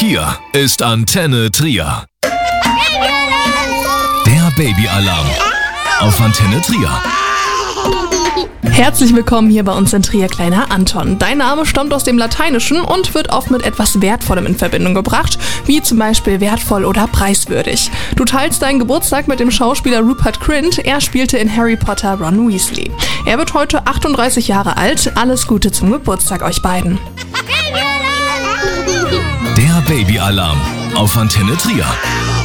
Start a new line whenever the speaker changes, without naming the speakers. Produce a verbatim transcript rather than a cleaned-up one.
Hier ist Antenne Trier. Der Babyalarm auf Antenne Trier.
Herzlich willkommen hier bei uns in Trier, kleiner Anton. Dein Name stammt aus dem Lateinischen und wird oft mit etwas Wertvollem in Verbindung gebracht, wie zum Beispiel wertvoll oder preiswürdig. Du teilst deinen Geburtstag mit dem Schauspieler Rupert Grint. Er spielte in Harry Potter Ron Weasley. Er wird heute achtunddreißig Jahre alt. Alles Gute zum Geburtstag euch beiden.
Der Babyalarm auf Antenne Trier.